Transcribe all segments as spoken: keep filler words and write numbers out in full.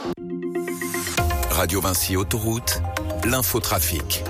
Radio Vinci Autoroute, l'infotrafic.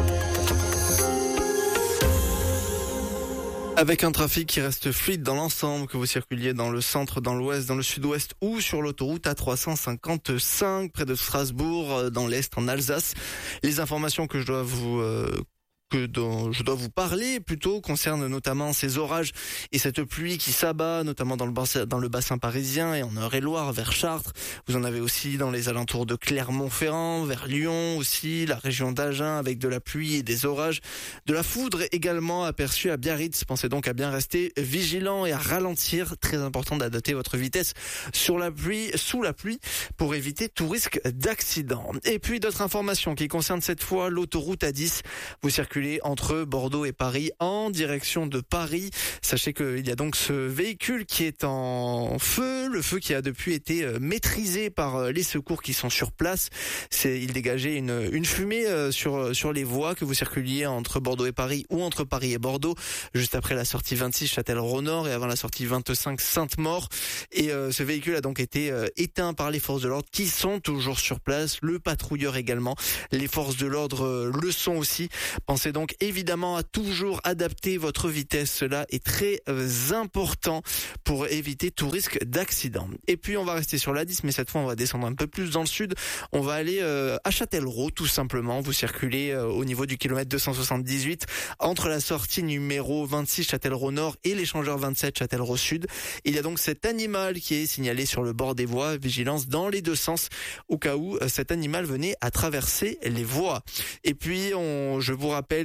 Avec un trafic qui reste fluide dans l'ensemble, que vous circuliez dans le centre, dans l'ouest, dans le sud-ouest ou sur l'autoroute A trois cent cinquante-cinq près de Strasbourg, dans l'est, en Alsace. Les informations que je dois vous... Euh que dont je dois vous parler plutôt concerne notamment ces orages et cette pluie qui s'abat notamment dans le bassin, dans le bassin parisien et en Eure-et-Loire vers Chartres. Vous en avez aussi dans les alentours de Clermont-Ferrand, vers Lyon aussi, la région d'Agen avec de la pluie et des orages. De la foudre également aperçue à Biarritz. Pensez donc à bien rester vigilant et à ralentir. Très important d'adapter votre vitesse sur la pluie, sous la pluie pour éviter tout risque d'accident. Et puis d'autres informations qui concernent cette fois l'autoroute A dix. Vous circulez entre Bordeaux et Paris en direction de Paris. Sachez qu'il y a donc ce véhicule qui est en feu, le feu qui a depuis été maîtrisé par les secours qui sont sur place. C'est, il dégageait une, une fumée sur, sur les voies que vous circuliez entre Bordeaux et Paris ou entre Paris et Bordeaux, juste après la sortie vingt-six Châtellerault-Nord et avant la sortie vingt-cinq Sainte-Maure. Et euh, ce véhicule a donc été euh, éteint par les forces de l'ordre qui sont toujours sur place, le patrouilleur également. Les forces de l'ordre euh, le sont aussi. Pensez donc évidemment à toujours adapter votre vitesse. Cela est très euh, important pour éviter tout risque d'accident. Et puis on va rester sur l'A dix, mais cette fois on va descendre un peu plus dans le sud. On va aller euh, à Châtellerault tout simplement. Vous circulez euh, au niveau du kilomètre deux cent soixante-dix-huit entre la sortie numéro vingt-six Châtellerault-Nord et l'échangeur vingt-sept Châtellerault-Sud. Il y a donc cet animal qui est signalé sur le bord des voies. Vigilance dans les deux sens au cas où euh, cet animal venait à traverser les voies. Et puis on, je vous rappelle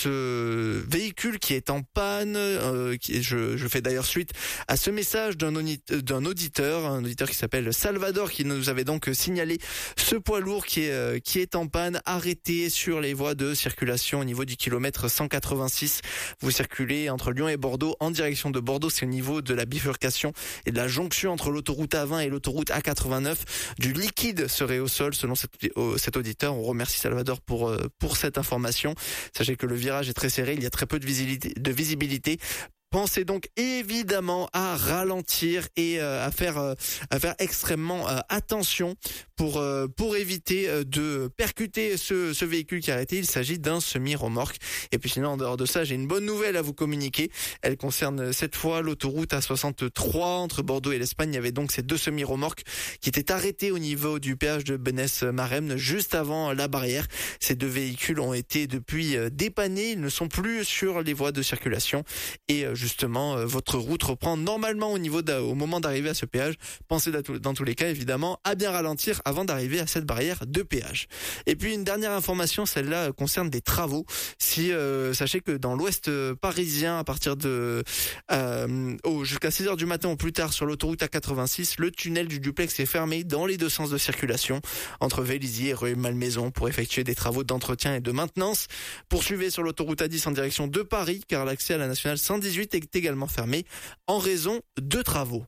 ce véhicule qui est en panne. Euh, qui, je, je fais d'ailleurs suite à ce message d'un, d'un auditeur, un auditeur qui s'appelle Salvador, qui nous avait donc signalé ce poids lourd qui est, qui est en panne, arrêté sur les voies de circulation au niveau du kilomètre cent quatre-vingt-six. Vous circulez entre Lyon et Bordeaux en direction de Bordeaux, c'est au niveau de la bifurcation et de la jonction entre l'autoroute A vingt et l'autoroute A quatre-vingt-neuf. Du liquide serait au sol selon cet, cet auditeur. On remercie Salvador pour, pour cette information. Sachez que le virage est très serré, il y a très peu de visibilité. De visibilité. Pensez donc évidemment à ralentir et euh, à faire euh, à faire extrêmement euh, attention pour euh, pour éviter euh, de percuter ce ce véhicule qui a arrêté. Il s'agit d'un semi-remorque. Et puis sinon en dehors de ça, j'ai une bonne nouvelle à vous communiquer. Elle concerne cette fois l'autoroute A soixante-trois entre Bordeaux et l'Espagne. Il y avait donc ces deux semi-remorques qui étaient arrêtés au niveau du péage de Benesse-Maremne juste avant la barrière. Ces deux véhicules ont été depuis euh, dépannés. Ils ne sont plus sur les voies de circulation et euh, justement, euh, votre route reprend normalement au niveau au moment d'arriver à ce péage. Pensez dans tous les cas, évidemment, à bien ralentir avant d'arriver à cette barrière de péage. Et puis, une dernière information, celle-là concerne des travaux. Si, euh, sachez que dans l'ouest parisien, à partir de, euh, oh, jusqu'à six heures du matin ou plus tard sur l'autoroute A quatre-vingt-six, le tunnel du duplex est fermé dans les deux sens de circulation entre Vélizy et rue Malmaison pour effectuer des travaux d'entretien et de maintenance. Poursuivez sur l'autoroute A dix en direction de Paris, car l'accès à la nationale cent dix-huit est également fermé en raison de travaux.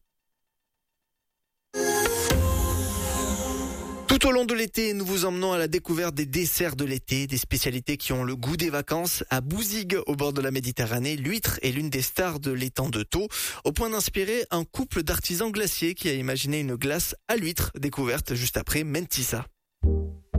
Tout au long de l'été, nous vous emmenons à la découverte des desserts de l'été, des spécialités qui ont le goût des vacances. À Bouzigues, au bord de la Méditerranée, l'huître est l'une des stars de l'étang de Thau, au point d'inspirer un couple d'artisans glaciers qui a imaginé une glace à l'huître, découverte juste après Mentissa.